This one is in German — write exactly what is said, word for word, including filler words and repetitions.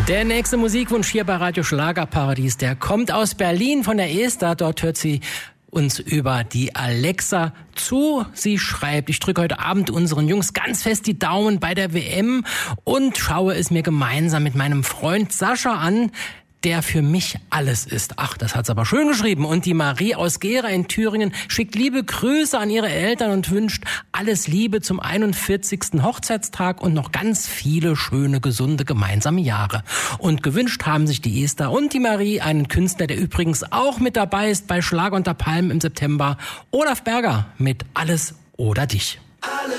Der nächste Musikwunsch hier bei Radio Schlagerparadies, der kommt aus Berlin von der Esther. Dort hört sie uns über die Alexa zu. Sie schreibt: Ich drücke heute Abend unseren Jungs ganz fest die Daumen bei der W M und schaue es mir gemeinsam mit meinem Freund Sascha an, der für mich alles ist. Ach, das hat's aber schön geschrieben. Und die Marie aus Gera in Thüringen schickt liebe Grüße an ihre Eltern und wünscht alles Liebe zum einundvierzigsten Hochzeitstag und noch ganz viele schöne, gesunde gemeinsame Jahre. Und gewünscht haben sich die Esther und die Marie einen Künstler, der übrigens auch mit dabei ist bei Schlager unter Palmen im September. Olaf Berger mit Alles oder Dich. Alles